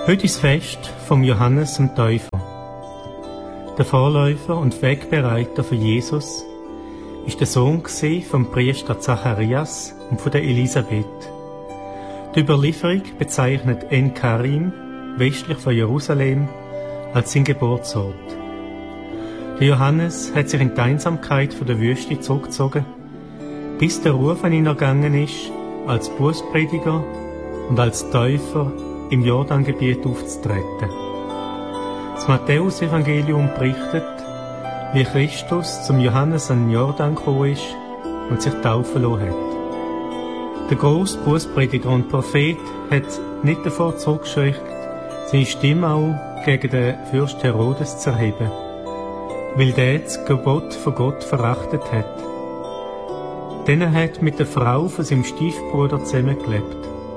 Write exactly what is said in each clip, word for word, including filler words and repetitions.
Heute ist das Fest vom Johannes dem Täufer. Der Vorläufer und Wegbereiter für Jesus ist der Sohn vom Priester Zacharias und von der Elisabeth. Die Überlieferung bezeichnet En Karim, westlich von Jerusalem, als sein Geburtsort. Der Johannes hat sich in die Einsamkeit von der Wüste zurückgezogen, bis der Ruf an ihn ergangen ist, als Bußprediger und als Täufer im Jordangebiet aufzutreten. Das Matthäus-Evangelium berichtet, wie Christus zum Johannes an den Jordan gekommen ist und sich taufen lassen hat. Der grosse Bußprediger und Prophet hat nicht davor zurückgeschreckt, seine Stimme auch gegen den Fürst Herodes zu erheben, weil der das Gebot von Gott verachtet hat. Denn er hat mit der Frau von seinem Stiefbruder zusammengelebt.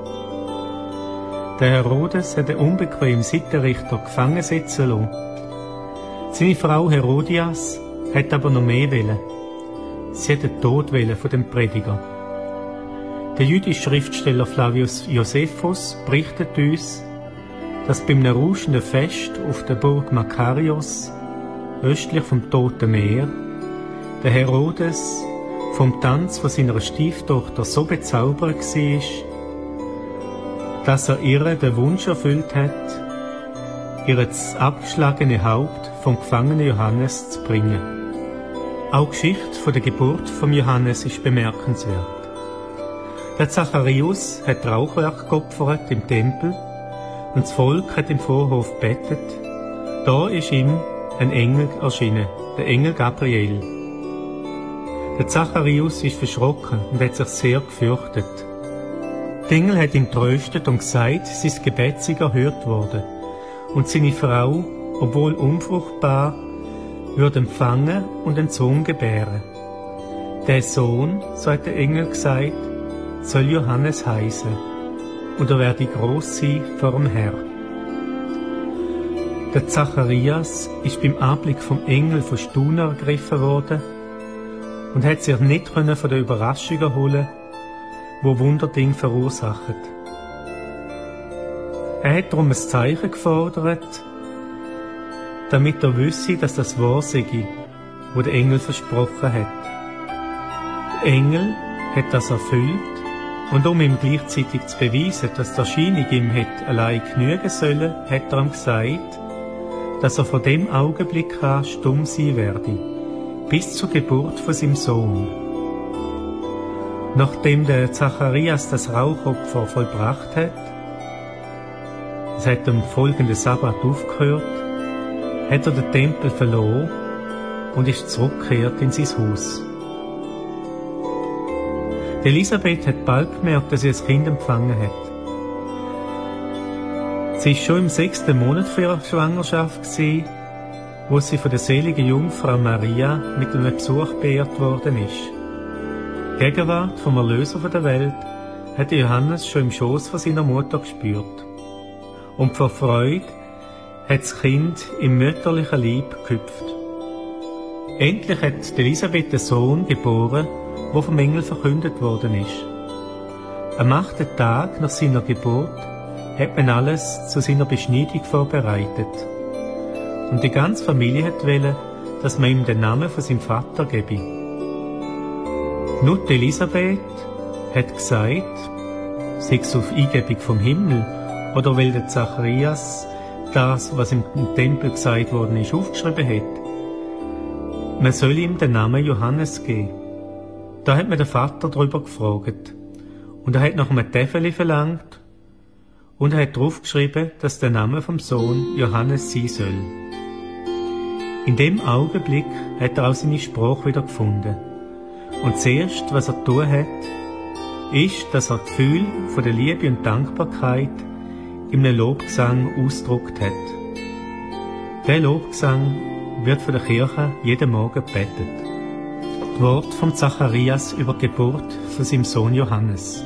Der Herodes hat den unbequemen Sittenrichter gefangen setzen lassen. Seine Frau Herodias hat aber noch mehr wollen. Sie hat den Tod wollen von dem Prediger. Der jüdische Schriftsteller Flavius Josephus berichtet uns, dass beim rauschenden Fest auf der Burg Makarios, östlich vom Toten Meer, der Herodes vom Tanz von seiner Stieftochter so bezaubert war, dass er ihr den Wunsch erfüllt hat, ihr das abgeschlagene Haupt vom gefangenen Johannes zu bringen. Auch die Geschichte von der Geburt vom Johannes ist bemerkenswert. Der Zacharias hat Rauchwerk geopfert im Tempel und das Volk hat im Vorhof gebetet. Da ist ihm ein Engel erschienen, der Engel Gabriel. Der Zacharias ist verschrocken und hat sich sehr gefürchtet. Der Engel hat ihn tröstet und gesagt, sein Gebet sei erhört worden und seine Frau, obwohl unfruchtbar, würde empfangen und einen Sohn gebären. Der Sohn, so hat der Engel gesagt, soll Johannes heißen und er werde gross sein vor dem Herrn. Der Zacharias ist beim Anblick vom Engel von Staunen ergriffen worden und hat sich nicht von der Überraschung erholen, wo Wunderding verursacht. Er hat darum ein Zeichen gefordert, damit er wisse, dass das wahr sei, wo der Engel versprochen hat. Der Engel hat das erfüllt und um ihm gleichzeitig zu beweisen, dass die Erscheinung ihm hätte allein genügen sollen, hat er ihm gesagt, dass er von dem Augenblick an stumm sein werde, bis zur Geburt von seinem Sohn. Nachdem der Zacharias das Rauchopfer vollbracht hat, es hat am folgenden Sabbat aufgehört, hat er den Tempel verloren und ist zurückgekehrt in sein Haus. Die Elisabeth hat bald gemerkt, dass sie ein Kind empfangen hat. Sie war schon im sechsten Monat für ihre Schwangerschaft gewesen, wo sie von der seligen Jungfrau Maria mit einem Besuch beehrt worden ist. Die Gegenwart vom Erlöser der Welt hat Johannes schon im Schoß von seiner Mutter gespürt. Und vor Freude hat das Kind im mütterlichen Leib gehüpft. Endlich hat Elisabeth den Sohn geboren, der vom Engel verkündet worden ist. Am achten Tag nach seiner Geburt hat man alles zu seiner Beschneidung vorbereitet. Und die ganze Familie hat wollen, dass man ihm den Namen von seinem Vater gebe. Nur die Elisabeth hat gesagt, sei es auf Eingebung vom Himmel oder weil der Zacharias das, was im Tempel gesagt worden ist, aufgeschrieben hat, man soll ihm den Namen Johannes geben. Da hat mir der Vater darüber gefragt und er hat nach einem Täfeli verlangt und er hat draufgeschrieben, dass der Name vom Sohn Johannes sein soll. In dem Augenblick hat er auch seine Sprache wieder gefunden. Und zuerst, was er tun hat, ist, dass er das Gefühl von der Liebe und Dankbarkeit in einem Lobgesang ausgedrückt hat. Der Lobgesang wird von der Kirche jeden Morgen gebetet. Das Wort von Zacharias über die Geburt von seinem Sohn Johannes.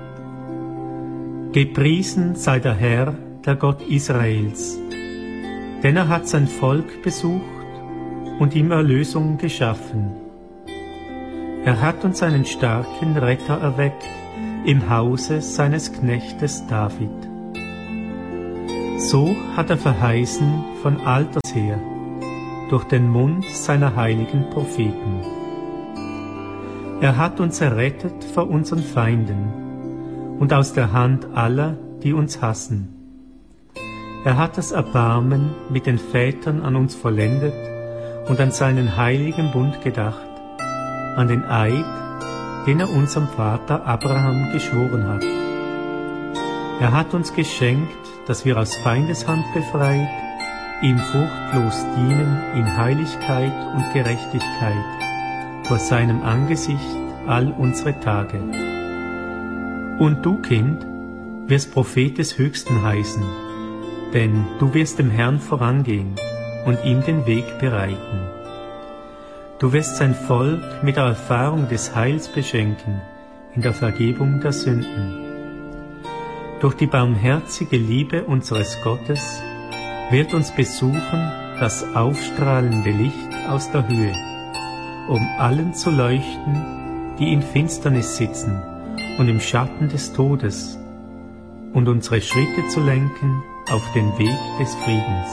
Gepriesen sei der Herr, der Gott Israels, denn er hat sein Volk besucht und ihm Erlösung geschaffen. Er hat uns einen starken Retter erweckt im Hause seines Knechtes David. So hat er verheißen von alters her, durch den Mund seiner heiligen Propheten. Er hat uns errettet vor unseren Feinden und aus der Hand aller, die uns hassen. Er hat das Erbarmen mit den Vätern an uns vollendet und an seinen heiligen Bund gedacht, an den Eid, den er unserem Vater Abraham geschworen hat. Er hat uns geschenkt, dass wir aus Feindeshand befreit, ihm furchtlos dienen in Heiligkeit und Gerechtigkeit vor seinem Angesicht all unsere Tage. Und du, Kind, wirst Prophet des Höchsten heißen, denn du wirst dem Herrn vorangehen und ihm den Weg bereiten. Du wirst sein Volk mit der Erfahrung des Heils beschenken in der Vergebung der Sünden. Durch die barmherzige Liebe unseres Gottes wird uns besuchen das aufstrahlende Licht aus der Höhe, um allen zu leuchten, die in Finsternis sitzen und im Schatten des Todes, und unsere Schritte zu lenken auf den Weg des Friedens.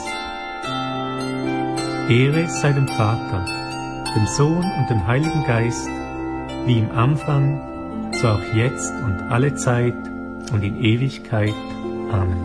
Ehre sei dem Vater, dem Sohn und dem Heiligen Geist, wie im Anfang, so auch jetzt und alle Zeit und in Ewigkeit. Amen.